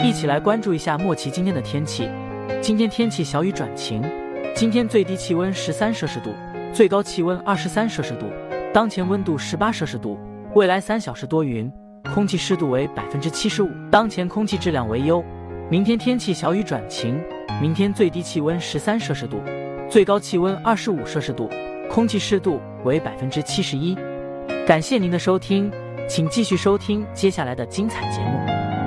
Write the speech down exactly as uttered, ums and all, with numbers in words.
一起来关注一下莫奇今天的天气。今天天气小雨转晴，今天最低气温十三摄氏度，最高气温二十三摄氏度，当前温度十八摄氏度。未来三小时多云，空气湿度为百分之七十五，当前空气质量为优。明天天气小雨转晴，明天最低气温十三摄氏度，最高气温二十五摄氏度，空气湿度为百分之七十一。感谢您的收听，请继续收听接下来的精彩节目。